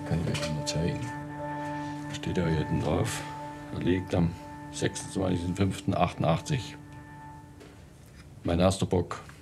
Kann ich euch mal zeigen. Da steht ja hier hinten drauf. Er liegt am 26.05.88. Mein erster Bock.